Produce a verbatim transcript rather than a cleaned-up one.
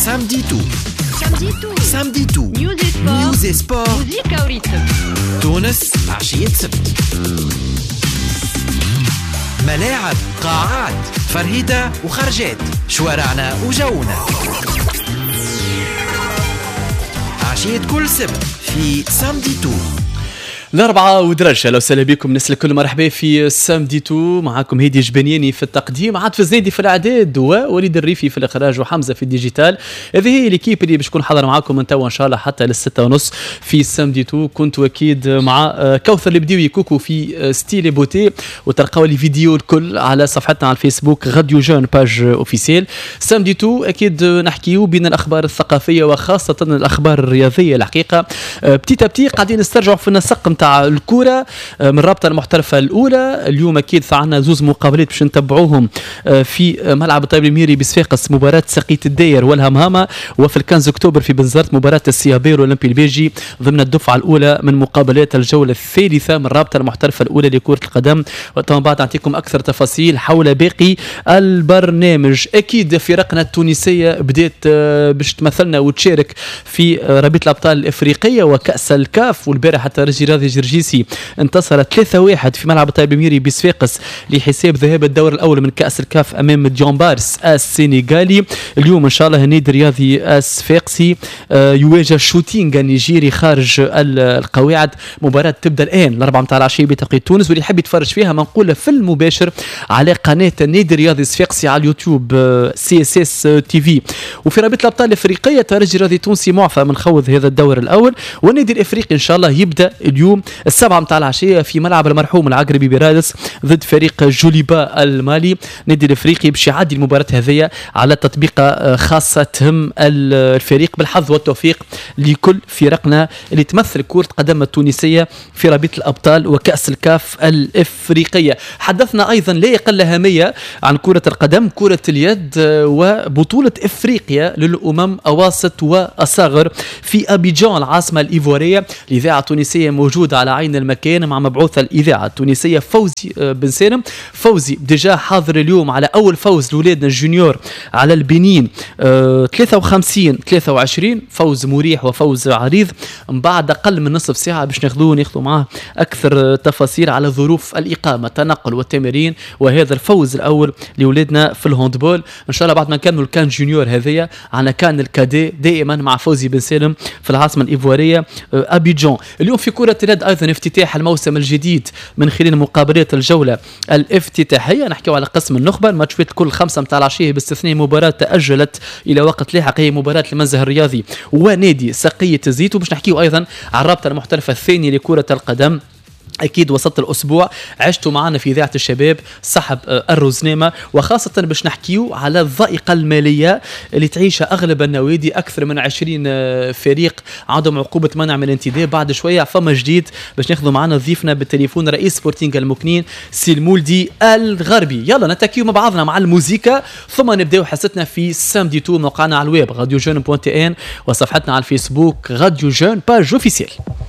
سامدي تو سامدي تو سامدي تو نيوز سبور نيوز سبور موسيقى وريتم. تونس عشية سبت، ملاعب، قاعات، فرهيدة وخرجات، شوارعنا وجونا. عشية كل سبت في سامدي تو. الأربعة ودرجة. لو سهلا بكم ناس الكل، مرحبا في سامدي تو. معاكم هيدي جبنياني في التقديم، عاطف الزنيدي في الإعداد ووليد الريفي في الإخراج وحمزة في الديجيتال. هذه هي ليكيب اللي باش تكون حاضر معاكم من توا إن شاء الله حتى للستة ونص في سامدي تو. كنت أكيد مع كوثر اللي بديو يكوكو في ستيل بوتي، وتلقاو لي فيديو الكل على صفحتنا على الفيسبوك راديو جون باج اوفيسيال سامدي تو. أكيد نحكيو بين الأخبار الثقافية وخاصة الأخبار الرياضية. الحقيقة بتيتا بتي قاعدين نسترجعوا في النسق تاع الكرة من الرابطة المحترفة الأولى. اليوم أكيد فعلنا زوز مقابلات باش نتبعوهم في ملعب الطيب الميري بصفاقس، مباراة سقية الداير والهمهمة، وفي الخامس أكتوبر في بنزرت مباراة السيابير والأولمبي البيجي ضمن الدفعة الأولى من مقابلات الجولة الثالثة من الرابطة المحترفة الأولى لكرة القدم. وطبعا بعد نعطيكم أكثر تفاصيل حول باقي البرنامج. أكيد فرقنا التونسية بدأت باش تمثلنا وتشارك في رابطة الأبطال الإفريقية وكأس الكاف، والبارح حتى رجي راضي جرجيسي انتصر ثلاثة واحد في ملعب الطيب الميري بصفاقس لحساب ذهاب الدور الأول من كأس الكاف أمام جامبارس السنغالي. اليوم إن شاء الله النادي الرياضي الصفاقسي يواجه شوتينغ النيجيري خارج القواعد. مباراة تبدأ الآن الأربعة متاع العشية بتوقيت تونس، واللي يحب يتفرج فيها منقولة في المباشر على قناة النادي الرياضي الصفاقسي على اليوتيوب سي اس اس تي في. وفي رابطة الأبطال الإفريقية ترجي رياضي تونسي معفى من خوض هذا الدور الأول، والنادي الإفريقي إن شاء الله يبدأ اليوم السبعة متاع العشية في ملعب المرحوم العقربي برادس ضد فريق جوليبا المالي. النادي الافريقي باش يعدي المباراة هذه على تطبيقة خاصة تهم الفريق. بالحظ والتوفيق لكل فرقنا اللي تمثل كرة قدم التونسية في رابطة الأبطال وكأس الكاف الإفريقية. حدثنا أيضا لا يقل أهمية عن كرة القدم، كرة اليد وبطولة إفريقيا للأمم أواسط وأصاغر في أبيجان العاصمة الإيفوارية. الإذاعة التونسية موجودة على عين المكان مع مبعوث الإذاعة التونسية فوزي بن سالم. فوزي ديجا حاضر اليوم على أول فوز لولادنا الجونيور على البنين ثلاثة وخمسين ثلاثة وعشرين، فوز مريح وفوز عريض. من بعد أقل من نصف ساعة باش ناخذوه ناخذوا معاه أكثر تفاصيل على ظروف الإقامة التنقل والتمرين وهذا الفوز الأول لولادنا في الهاندبول. إن شاء الله بعد ما نكملوا الكان جونيور هذية على كان الكادي دائما مع فوزي بن سالم في العاصمة الإيفوارية أبيجان. اليوم في كرة اليد أيضا افتتاح الموسم الجديد من خلال مقابلات الجولة الافتتاحية. نحكيو على قسم النخبة، الماتشات كل خمسة متاع العشية باستثناء مباراة تأجلت إلى وقت لاحق هي مباراة المنزه الرياضي ونادي سقية الزيت. وباش نحكيو أيضا على الرابطة المحترفة الثانية لكرة القدم. أكيد وسط الأسبوع عشتوا معنا في إذاعة الشباب سحب الرزنامة، وخاصة باش نحكيو على الضائقة المالية اللي تعيشها أغلب النوادي. أكثر من عشرين فريق عندهم عقوبة منع من الانتداب. بعد شوية فما جديد باش ناخذوا معنا ضيفنا بالتليفون رئيس سبورتينغ المكنين سي المولدي الغربي. يلا نتكيو مع بعضنا مع الموسيقى ثم نبداو حصتنا في سامدي تو. موقعنا على الويب راديو جون بوان تي ان وصفحتنا على الفيسبوك راديو جون باج اوفيسيال.